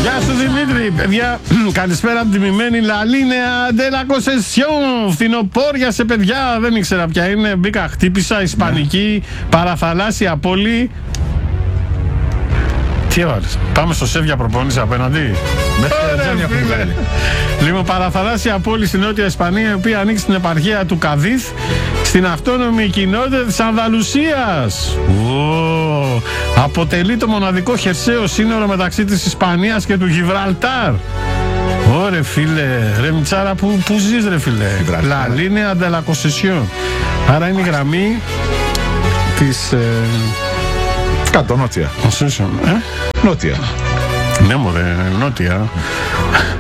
Γεια σου Δημήτρη, παιδιά. Καλησπέρα από τη μημένη La Linea de la Concesión. Φθινοπόρια σε παιδιά, δεν ήξερα ποια είναι. Μπήκα, χτύπησα, ισπανική, παραθαλάσσια πόλη. Τι έβαλες, πάμε στο Σέβια προπόνηση απέναντι. Λοιπόν, παραθαλάσσια πόλη στην Νότια Ισπανία, η οποία ανήκει στην επαρχία του Καδίθ, στην αυτόνομη κοινότητα της Ανδαλουσίας. Αποτελεί το μοναδικό χερσαίο σύνορο μεταξύ της Ισπανίας και του Γιβραλτάρ. Ωρε φίλε, ρε Μιτσάρα, που ζεις ρε φίλε? La Linea de la Concesión. Άρα είναι η γραμμή της... Κάτω, νότια. Νότια. Ναι μωρέ, νότια.